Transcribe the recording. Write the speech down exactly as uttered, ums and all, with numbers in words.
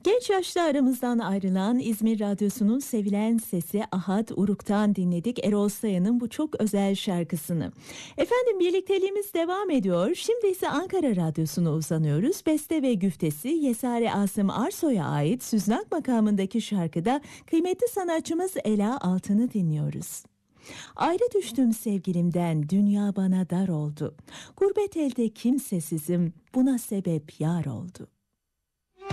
Genç yaşta aramızdan ayrılan İzmir Radyosu'nun sevilen sesi Ahad Uruk'tan dinledik Erol Sayın'ın bu çok özel şarkısını. Efendim birlikteliğimiz devam ediyor. Şimdi ise Ankara Radyosu'na uzanıyoruz. Beste ve güftesi Yesare Asım Arsoy'a ait Süznak makamındaki şarkıda kıymetli sanatçımız Ela Altın'ı dinliyoruz. Ayrı düştüm sevgilimden, dünya bana dar oldu. Gurbet elde kimsesizim, buna sebep yar oldu.